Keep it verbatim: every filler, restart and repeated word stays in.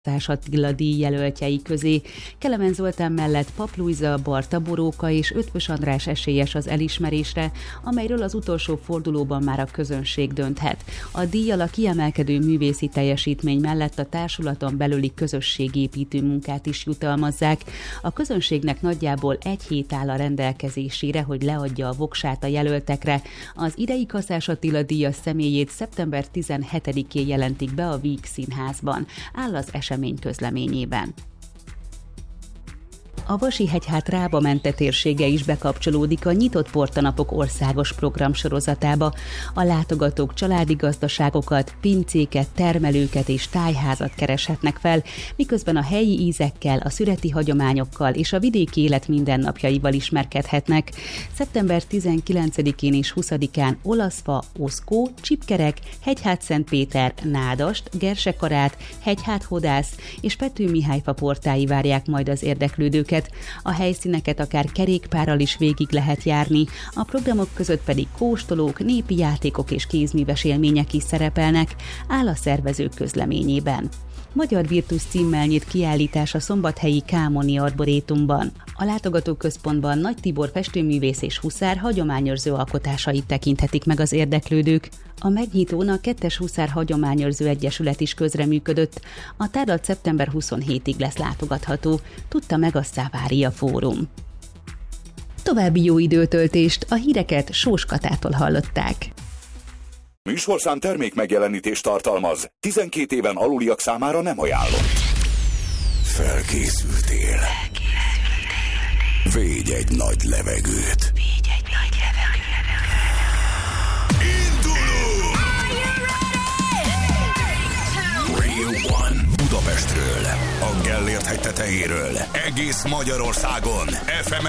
Attila díj jelöltjei közé. Kelemen Zoltán mellett Pap Lujza, Barta Boróka és Ötvös András esélyes az elismerésre, amelyről az utolsó fordulóban már a közönség dönthet. A díjjal a kiemelkedő művészi teljesítmény mellett a társulaton belüli közösségépítő munkát is jutalmazzák. A közönségnek nagyjából egy hét áll a rendelkezésére, hogy leadja a voksát a jelöltekre. Az idei Kaszás Attila díjas személyét szeptember tizenhetedikén jelentik be a Víg Színházban. Áll az esemény közleményében. A Vasihegyhát Rába-Mente térsége is bekapcsolódik a Nyitott Portanapok országos programsorozatába. A látogatók családi gazdaságokat, pincéket, termelőket és tájházat kereshetnek fel, miközben a helyi ízekkel, a szüreti hagyományokkal és a vidéki élet mindennapjaival ismerkedhetnek. szeptember tizenkilencedikén és huszadikán Olaszfa, Oszkó, Csipkerek, Hegyhát-Szentpéter, Nádast, Gersekarát, Hegyhát-Hodász és Pető Mihályfa portái várják majd az érdeklődőket. A helyszíneket akár kerékpárral is végig lehet járni, a programok között pedig kóstolók, népi játékok és kézműves élmények is szerepelnek, áll a szervezők közleményében. Magyar Virtusz címmel nyit kiállítás a szombathelyi Kámoni Arborétumban. A látogatóközpontban Nagy Tibor festőművész és huszár hagyományőrző alkotásait tekinthetik meg az érdeklődők. A megnyitón a Kettes Huszár Hagyományőrző Egyesület is közreműködött. A tárlat szeptember huszonhetedikéig lesz látogatható, tudta meg a Szavária Fórum. További jó időtöltést, a híreket Sós Katától hallották. Műsorszám termék megjelenítést tartalmaz. tizenkét éven aluliak számára nem ajánlott. Felkészültél. Felkészültél. Védj egy nagy levegőt. Védj egy nagy levegőt. Indulunk! Radio One Budapestről, a Gellért hegy tetejéről, egész Magyarországon, ef emen